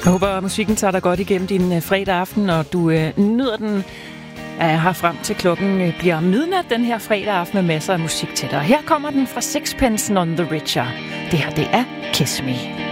Jeg håber, at musikken tager dig godt igennem din fredag aften, og du nyder den her frem til klokken bliver midnat den her fredag aften med masser af musik til dig. Her kommer den fra Sixpence None the Richer. Det her, det er Kiss Me.